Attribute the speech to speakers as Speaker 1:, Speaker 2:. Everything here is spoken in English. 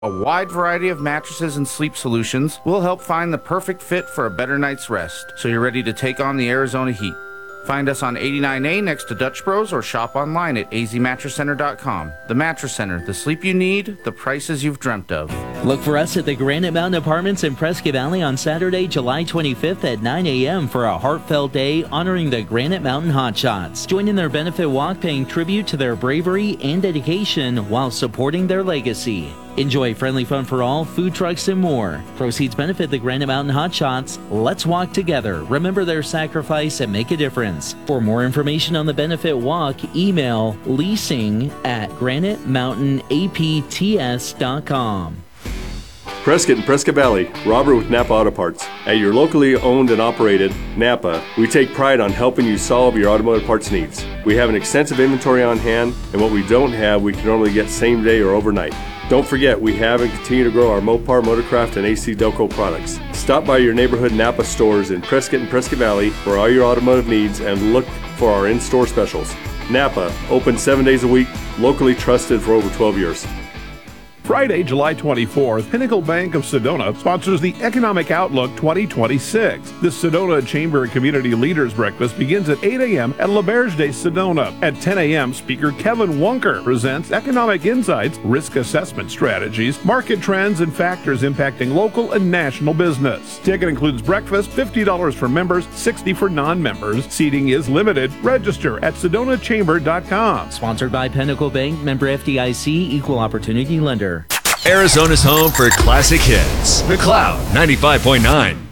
Speaker 1: A wide variety of mattresses and sleep solutions will help find the perfect fit for a better night's rest, so you're ready to take on the Arizona heat. Find us on 89A next to Dutch Bros or shop online at azmattresscenter.com. The Mattress Center, the sleep you need, the prices you've dreamt of.
Speaker 2: Look for us at the Granite Mountain Apartments in Prescott Valley on Saturday, July 25th at 9 a.m. for a heartfelt day honoring the Granite Mountain Hotshots. Join in their benefit walk paying tribute to their bravery and dedication while supporting their legacy. Enjoy friendly fun for all, food trucks, and more. Proceeds benefit the Granite Mountain Hotshots. Let's walk together. Remember their sacrifice and make a difference. For more information on the benefit walk, email leasing@granitemountainapts.com.
Speaker 3: Prescott and Prescott Valley, Robert with Napa Auto Parts. At your locally owned and operated Napa, we take pride on helping you solve your automotive parts needs. We have an extensive inventory on hand, and what we don't have, we can normally get same day or overnight. Don't forget, we have and continue to grow our Mopar, Motorcraft, and AC Delco products. Stop by your neighborhood Napa stores in Prescott and Prescott Valley for all your automotive needs and look for our in-store specials. Napa, open 7 days a week, locally trusted for over 12 years.
Speaker 4: Friday, July 24th, Pinnacle Bank of Sedona sponsors the Economic Outlook 2026. The Sedona Chamber Community Leaders Breakfast begins at 8 a.m. at L'Auberge de Sedona. At 10 a.m., speaker Kevin Wonker presents Economic Insights, Risk Assessment Strategies, Market Trends, and Factors Impacting Local and National Business. Ticket includes breakfast, $50 for members, $60 for non-members. Seating is limited. Register at sedonachamber.com.
Speaker 2: Sponsored by Pinnacle Bank, member FDIC, equal opportunity lender.
Speaker 5: Arizona's home for classic hits. The Cloud 95.9.